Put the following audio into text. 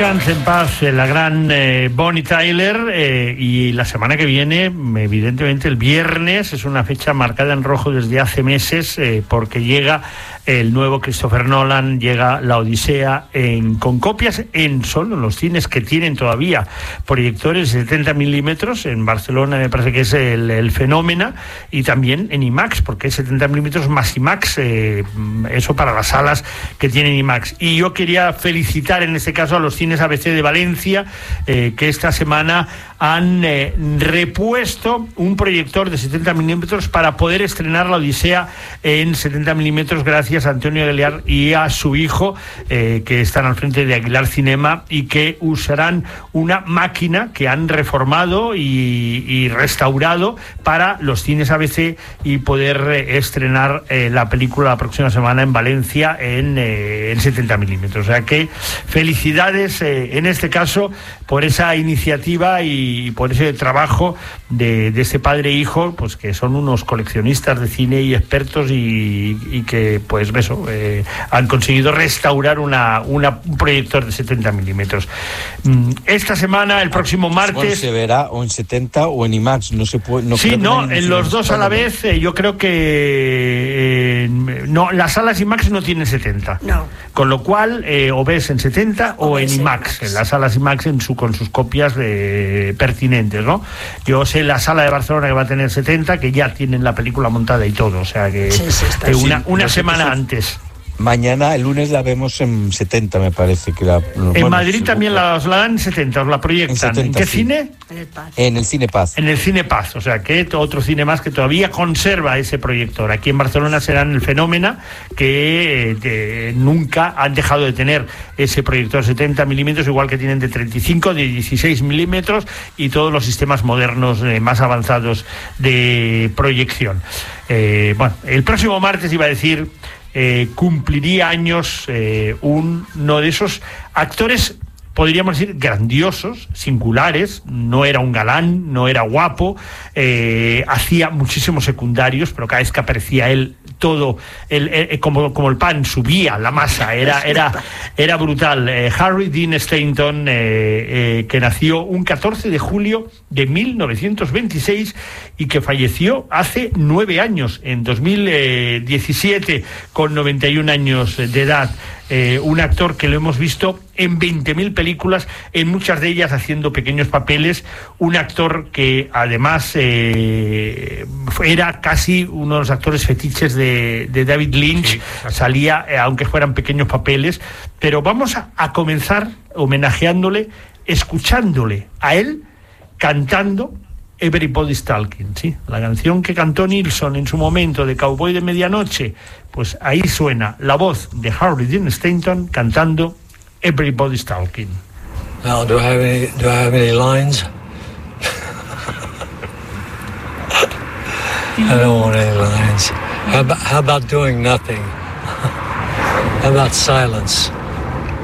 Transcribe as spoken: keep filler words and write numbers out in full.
Descanse en paz la gran eh, Bonnie Tyler, eh, y la semana que viene, evidentemente el viernes, es una fecha marcada en rojo desde hace meses, eh, porque llega el nuevo Christopher Nolan, llega La Odisea en, con copias en solo en los cines que tienen todavía proyectores de setenta milímetros. En Barcelona me parece que es el, el Fenómena, y también en IMAX, porque es setenta milímetros más IMAX, eh, eso para las salas que tienen IMAX. Y yo quería felicitar en este caso a los cines A B C de Valencia, eh, que esta semana han eh, repuesto un proyector de setenta milímetros para poder estrenar La Odisea en setenta milímetros, gracias a Antonio Aguilar y a su hijo, eh, que están al frente de Aguilar Cinema, y que usarán una máquina que han reformado y, y restaurado para los cines A B C y poder eh, estrenar eh, la película la próxima semana en Valencia en, eh, en setenta milímetros. O sea que felicidades eh, en este caso por esa iniciativa y por ese trabajo de, de este padre e hijo, pues que son unos coleccionistas de cine y expertos, y, y que pues eso, eh, han conseguido restaurar una, una, un proyector de setenta milímetros. Esta semana, el próximo martes... Bueno, se verá o en setenta o en IMAX, no se puede... No sí, no, en los dos a la vez, eh, yo creo que... Eh, no, las salas IMAX no tienen setenta. No. Con lo cual, eh, o ves en setenta o, o en IMAX, IMAX, en las salas IMAX en su, con sus copias de, pertinentes, ¿no? Yo sé la sala de Barcelona que va a tener setenta, que ya tienen la película montada y todo, o sea que, sí, sí, está que una, sí, una no semana sé, antes. Mañana, el lunes, la vemos en setenta, me parece que la... En bueno, Madrid seguro. también la, la dan en setenta, os la proyectan. ¿En, setenta, ¿En qué sí. cine? En el Paz. En el Cine Paz. En el Cine Paz, o sea que otro cine más que todavía conserva ese proyector. Aquí en Barcelona serán el Fenómena, que eh, nunca han dejado de tener ese proyector setenta milímetros, igual que tienen de treinta y cinco, de dieciséis milímetros y todos los sistemas modernos eh, más avanzados de proyección. Eh, bueno, el próximo martes iba a decir... Eh, cumpliría años eh, un, uno de esos actores, podríamos decir, grandiosos, singulares. No era un galán, no era guapo, eh, hacía muchísimos secundarios, pero cada vez que aparecía él, todo el, el, como, como el pan subía la masa, era, era, era brutal. eh, Harry Dean Stanton, eh, eh, que nació un catorce de julio de mil novecientos veintiséis y que falleció hace nueve años, en dos mil diecisiete, con noventa y un años de edad. Eh, un actor que lo hemos visto en veinte mil películas, en muchas de ellas haciendo pequeños papeles. Un actor que además eh, era casi uno de los actores fetiches de, de David Lynch. Sí, salía, eh, aunque fueran pequeños papeles. Pero vamos a, a comenzar homenajeándole, escuchándole a él cantando Everybody's Talking, ¿sí? La canción que cantó Nilsson en su momento de Cowboy de Medianoche. Pues ahí suena la voz de Harry Dean Stanton cantando Everybody's Talking. Now, do I have any, do I have any lines? I don't want any lines. How about, how about doing nothing? How about silence?